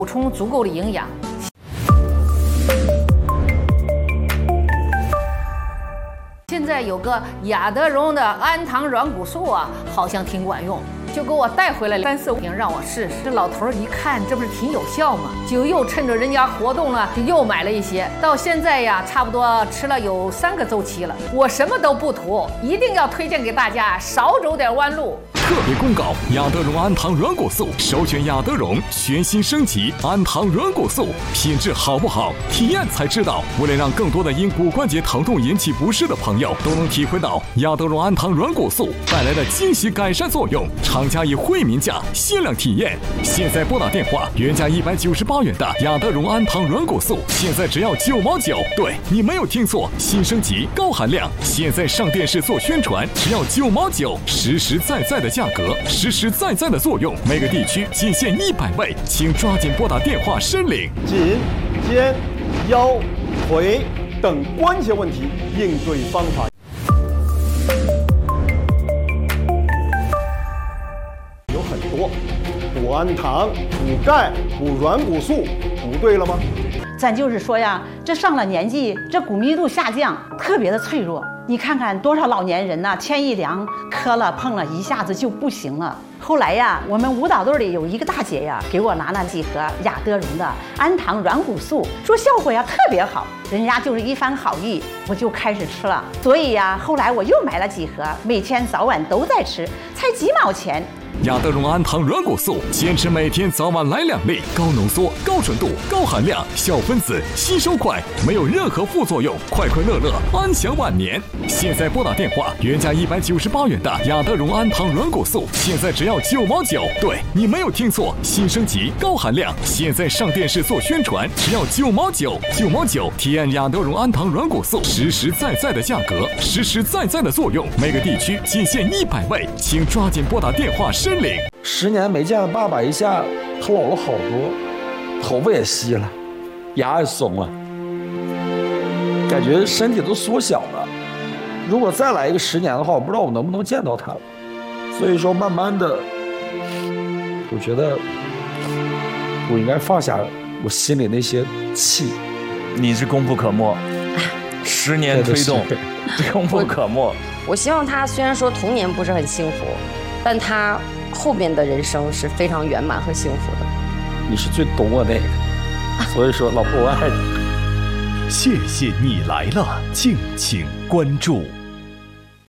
补充足够的营养。现在有个雅德荣的氨糖软骨素啊，好像挺管用，就给我带回来3、4瓶让我试试。这老头一看，这不是挺有效吗？就又趁着人家活动了，就又买了一些。到现在呀，差不多吃了有3个周期了。我什么都不图，一定要推荐给大家，少走点弯路。 特别公告：雅德荣氨糖软骨素，首选雅德荣全新升级氨糖软骨素，品质好不好，体验才知道。为了让更多的因骨关节疼痛引起不适的朋友都能体会到雅德荣氨糖软骨素带来的惊喜改善作用，厂家以惠民价限量体验。现在拨打电话，原价198元的雅德荣氨糖软骨素，现在只要9毛9。对，你没有听错，新升级高含量，现在上电视做宣传，只要9毛9，实实在在的价格，实实在在的作用，每个地区仅限100位，请抓紧拨打电话申领。 颈、肩、腰、腿等关节问题应对方法有很多，补氨糖、补钙、补软骨素，补对了吗？ 咱就是说呀，这上了年纪，这骨密度下降，特别的脆弱。你看看多少老年人呐，天一凉，磕了碰了，一下子就不行了。后来呀，我们舞蹈队里有一个大姐呀，给我拿了几盒雅德荣的氨糖软骨素，说效果呀特别好。人家就是一番好意，我就开始吃了。所以呀，后来我又买了几盒，每天早晚都在吃，才几毛钱。 雅德荣氨糖软骨素，坚持每天早晚来2粒，高浓缩、高纯度、高含量，小分子，吸收快，没有任何副作用，快快乐乐，安享晚年。现在拨打电话，原价198元的雅德荣氨糖软骨素，现在只要9毛9。对，你没有听错，新升级高含量，现在上电视做宣传，只要9毛9，9毛9，体验雅德荣氨糖软骨素，实实在在的价格，实实在在的作用，每个地区仅限100位，请抓紧拨打电话申领。 10年没见爸爸，一下他老了好多，头发也稀了，牙也松了，感觉身体都缩小了。如果再来一个10年的话，我不知道我能不能见到他了。所以说，慢慢的，我觉得我应该放下我心里那些气。 你是功不可没，10年推动，功不可没。 我希望他虽然说童年不是很幸福，但他后面的人生是非常圆满和幸福的。 你是最懂我那个，所以说老婆我爱你。 谢谢你来了，敬请关注。